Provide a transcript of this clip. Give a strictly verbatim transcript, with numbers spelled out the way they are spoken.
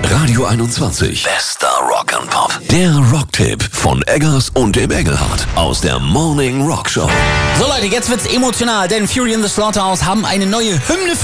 Radio einundzwanzig. Bester Rock'n'Pop. Der Rocktipp von Eggers und dem Engelhardt aus der Morning Rock Show. So Leute, jetzt wird's emotional, denn Fury in the Slaughterhouse haben eine neue Hymne für